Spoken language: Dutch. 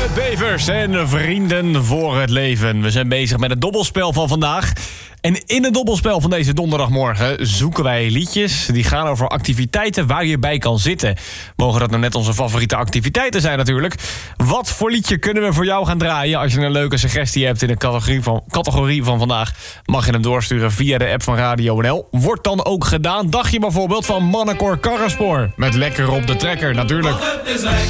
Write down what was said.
Bevers en vrienden voor het leven. We zijn bezig met het dobbelspel van vandaag. En in het dobbelspel van deze donderdagmorgen zoeken wij liedjes die gaan over activiteiten waar je bij kan zitten. Mogen dat nou net onze favoriete activiteiten zijn natuurlijk. Wat voor liedje kunnen we voor jou gaan draaien? Als je een leuke suggestie hebt in de categorie van vandaag, mag je hem doorsturen via de app van Radio NL. Wordt dan ook gedaan. Dacht je bijvoorbeeld van Mannenkoor Karrenspoor. Met Lekker op de trekker natuurlijk.